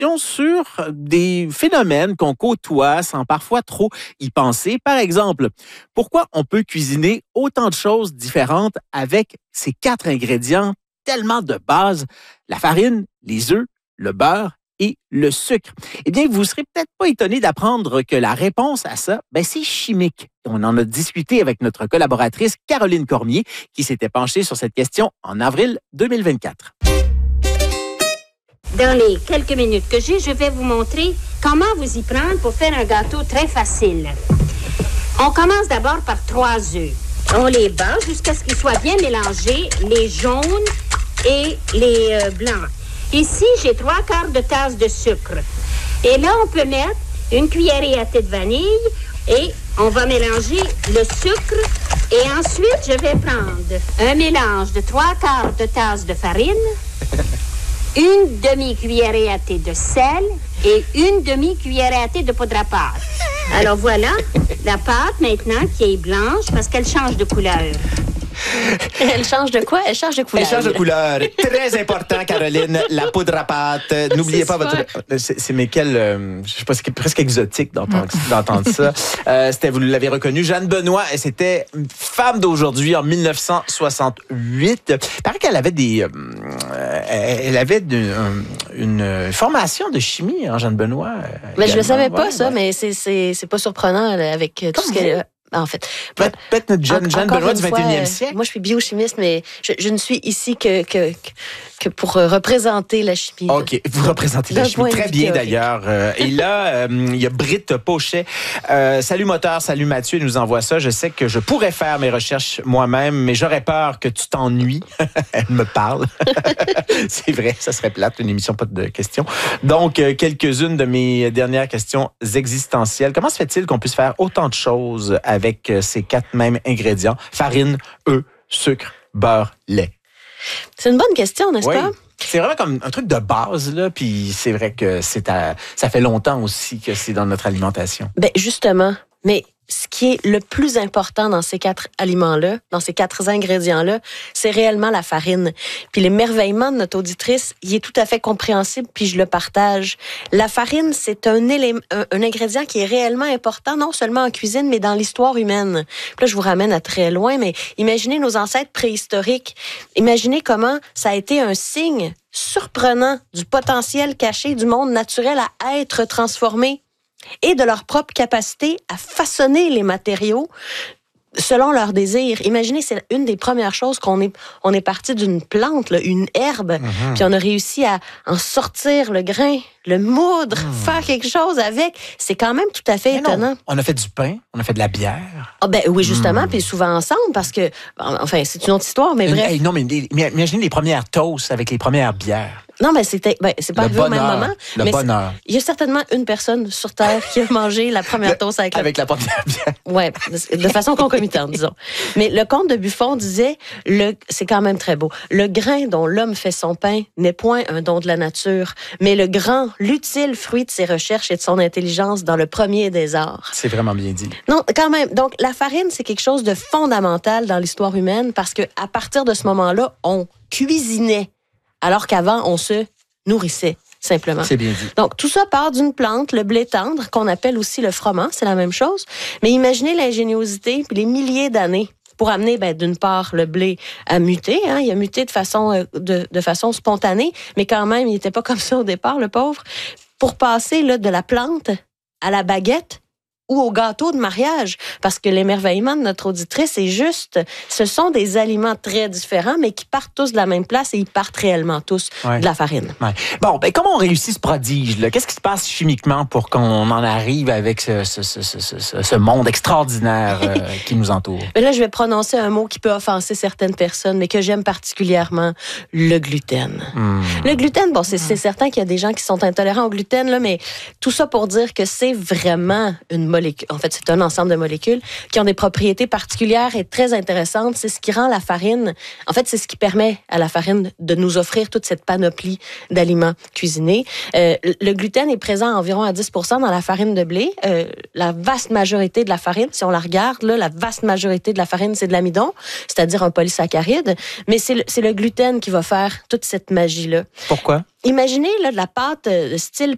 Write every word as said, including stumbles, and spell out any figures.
question sur des phénomènes qu'on côtoie sans parfois trop y penser. Par exemple, pourquoi on peut cuisiner autant de choses différentes avec ces quatre ingrédients tellement de base, la farine, les œufs, le beurre et le sucre? Eh bien, vous ne serez peut-être pas étonné d'apprendre que la réponse à ça, ben, c'est chimique. On en a discuté avec notre collaboratrice Caroline Cormier, qui s'était penchée sur cette question en avril deux mille vingt-quatre. Dans les quelques minutes que j'ai, je vais vous montrer comment vous y prendre pour faire un gâteau très facile. On commence d'abord par trois œufs. On les bat jusqu'à ce qu'ils soient bien mélangés, les jaunes et les euh, blancs. Ici, j'ai trois quarts de tasse de sucre. Et là, on peut mettre une cuillerée à thé de vanille et on va mélanger le sucre. Et ensuite, je vais prendre un mélange de trois quarts de tasse de farine, une demi-cuillerée à thé de sel et une demi-cuillerée à thé de poudre à pâte. Alors voilà, la pâte maintenant qui est blanche parce qu'elle change de couleur. Elle change de quoi? Elle change de couleur. Elle change de couleur. Très important, Caroline. La poudre à pâte. N'oubliez c'est pas votre... C'est, c'est mais quel... Euh, je sais pas, c'est presque exotique d'entendre, d'entendre ça. Euh, c'était, vous l'avez reconnu, Jeanne Benoît. Et c'était une femme d'aujourd'hui en dix-neuf cent soixante-huit. Il paraît qu'elle avait des... Euh, elle avait de, une formation de chimie, hein, Jeanne Benoît. Mais je le savais pas, ouais, ça, ouais. mais c'est, c'est, c'est pas surprenant là, avec tout Comme ce qu'elle... En fait, peut-être, peut-être notre Jeanne, Jeanne Benoît du vingt et unième euh, siècle. Moi, je suis biochimiste, mais je, je ne suis ici que, que, que pour représenter la chimie. Là. OK, vous représentez la chimie très bien théorique. D'ailleurs. Euh, et là, euh, il y a Britt Pochet. Euh, salut moteur, salut Mathieu, il nous envoie ça. Je sais que je pourrais faire mes recherches moi-même, mais j'aurais peur que tu t'ennuies. Elle me parle. C'est vrai, ça serait plate, une émission pas de questions. Donc, euh, quelques-unes de mes dernières questions existentielles. Comment se fait-il qu'on puisse faire autant de choses avec avec ces quatre mêmes ingrédients, farine, œufs, sucre, beurre, lait? C'est une bonne question, n'est-ce oui. pas? C'est vraiment comme un truc de base, là, puis c'est vrai que c'est à, ça fait longtemps aussi que c'est dans notre alimentation. Ben justement, mais ce qui est le plus important dans ces quatre aliments-là, dans ces quatre ingrédients-là, c'est réellement la farine. Puis l'émerveillement de notre auditrice, il est tout à fait compréhensible, puis je le partage. La farine, c'est un élément, un, un ingrédient qui est réellement important, non seulement en cuisine, mais dans l'histoire humaine. Puis là, je vous ramène à très loin, mais imaginez nos ancêtres préhistoriques. Imaginez comment ça a été un signe surprenant du potentiel caché du monde naturel à être transformé et de leur propre capacité à façonner les matériaux selon leurs désirs. Imaginez, c'est une des premières choses qu'on est, on est parti d'une plante, là, une herbe, mm-hmm. puis on a réussi à en sortir le grain, le moudre, mm. faire quelque chose avec. C'est quand même tout à fait Mais étonnant. Non, on a fait du pain, on a fait de la bière. Ah ben oui, justement, mm. puis souvent ensemble, parce que, enfin, c'est une autre histoire, mais bref. Hey, non, mais, mais imaginez les premières toasts avec les premières bières. Non, mais c'était, ben, c'est pas le arrivé bonheur, au même moment. Le mais bonheur. Il y a certainement une personne sur Terre qui a mangé la première toast avec, avec la première bière. Ouais, de façon concomitante, disons. Mais le conte de Buffon disait, le, c'est quand même très beau, le grain dont l'homme fait son pain n'est point un don de la nature, mais le grand, l'utile fruit de ses recherches et de son intelligence dans le premier des arts. C'est vraiment bien dit. Non, quand même. Donc, la farine, c'est quelque chose de fondamental dans l'histoire humaine parce que à partir de ce moment-là, on cuisinait, alors qu'avant, on se nourrissait, simplement. C'est bien dit. Donc, tout ça part d'une plante, le blé tendre, qu'on appelle aussi le froment, c'est la même chose. Mais imaginez l'ingéniosité puis les milliers d'années pour amener, ben, d'une part, le blé à muter. Hein, il a muté de façon, de, de façon spontanée, mais quand même, il n'était pas comme ça au départ, le pauvre. Pour passer là, de la plante à la baguette, ou au gâteau de mariage, parce que l'émerveillement de notre auditrice est juste, ce sont des aliments très différents, mais qui partent tous de la même place et ils partent réellement tous ouais. de la farine. Ouais. Bon, ben comment on réussit ce prodige, là? Qu'est-ce qui se passe chimiquement pour qu'on en arrive avec ce, ce, ce, ce, ce, ce monde extraordinaire euh, qui nous entoure? Mais là, je vais prononcer un mot qui peut offenser certaines personnes, mais que j'aime particulièrement, le gluten. Mmh. Le gluten, bon, c'est, c'est certain qu'il y a des gens qui sont intolérants au gluten, là, mais tout ça pour dire que c'est vraiment une molécule. En fait, c'est un ensemble de molécules qui ont des propriétés particulières et très intéressantes. C'est ce qui rend la farine... En fait, c'est ce qui permet à la farine de nous offrir toute cette panoplie d'aliments cuisinés. Euh, le gluten est présent environ à dix pour cent dans la farine de blé. Euh, la vaste majorité de la farine, si on la regarde, là, la vaste majorité de la farine, c'est de l'amidon, c'est-à-dire un polysaccharide. Mais c'est le, c'est le gluten qui va faire toute cette magie-là. Pourquoi? Imaginez là, de la pâte euh, style